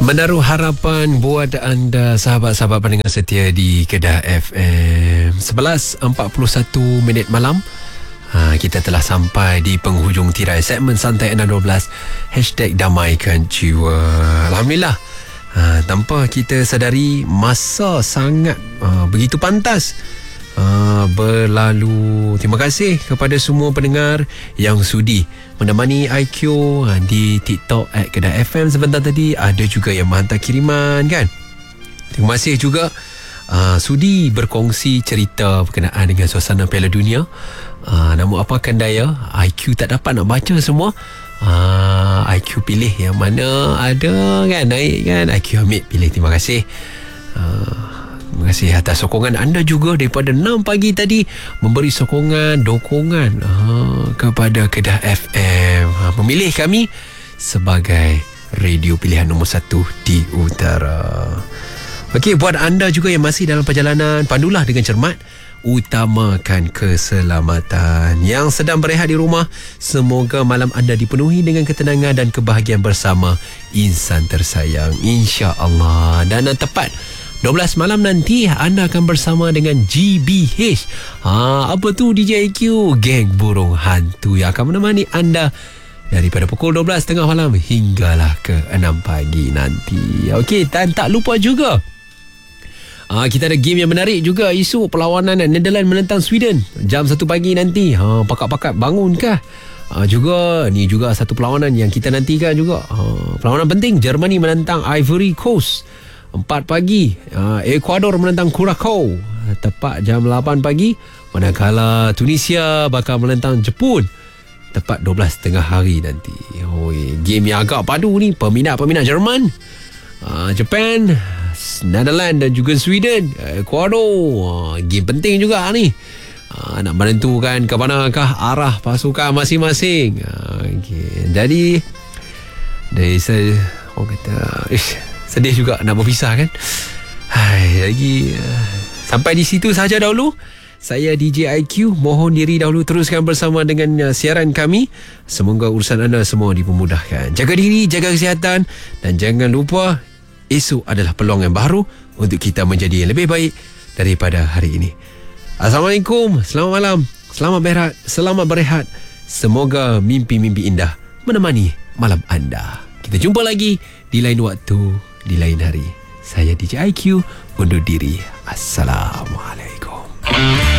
Menaruh harapan buat anda sahabat-sahabat pendengar setia di Kedah FM. 11.41 malam. Kita telah sampai di penghujung tirai segmen Santai 612 #Damaikan Jiwa. Alhamdulillah, tanpa kita sedari masa sangat begitu pantas berlalu. Terima kasih kepada semua pendengar yang sudi menemani IQ di TikTok @Kedah FM sebentar tadi. Ada juga yang menghantar kiriman kan. Terima kasih juga sudi berkongsi cerita berkenaan dengan suasana Piala Dunia. Namun apakan daya, IQ tak dapat nak baca semua. IQ pilih yang mana ada kan, naik kan, IQ ambil pilih. Terima kasih. Terima kasih atas sokongan anda juga daripada 6 pagi tadi, memberi sokongan, dokongan kepada Kedah FM, memilih kami sebagai radio pilihan nombor 1 di utara. Okey, buat anda juga yang masih dalam perjalanan, pandulah dengan cermat, utamakan keselamatan. Yang sedang berehat di rumah, semoga malam anda dipenuhi dengan ketenangan dan kebahagiaan bersama insan tersayang, insya-Allah. Dan tepat 12 malam nanti anda akan bersama dengan GBH. Apa tu DJ IQ? Geng Burung Hantu yang akan menemani anda daripada pukul 12.30 malam hinggalah ke 6 pagi nanti. Okey, dan tak lupa juga kita ada game yang menarik juga, isu perlawanan Netherlands menentang Sweden jam 1 pagi nanti. Pakat-pakat bangunkah? Juga ni juga satu perlawanan yang kita nantikan juga. Perlawanan penting, Germany menentang Ivory Coast 4 pagi. Ecuador menentang Curacao tepat jam 8 pagi. Manakala Tunisia bakal menentang Jepun tepat 12.30 hari nanti. Game yang agak padu ni, peminat-peminat Jerman, Japan, Netherlands dan juga Sweden, Ecuador. Game penting juga ni, nak menentukan ke manakah arah pasukan masing-masing. Jadi dari saya orang kata sedih juga nak berpisah kan. Sampai di situ sahaja dahulu. Saya DJ IQ mohon diri dahulu, teruskan bersama dengan siaran kami. Semoga urusan anda semua dipermudahkan. Jaga diri, jaga kesihatan, dan jangan lupa esok adalah peluang yang baru untuk kita menjadi yang lebih baik daripada hari ini. Assalamualaikum, selamat malam, selamat berehat. Semoga mimpi-mimpi indah menemani malam anda. Kita jumpa lagi di lain waktu, di lain hari. Saya DJ IQ undur diri. Assalamualaikum.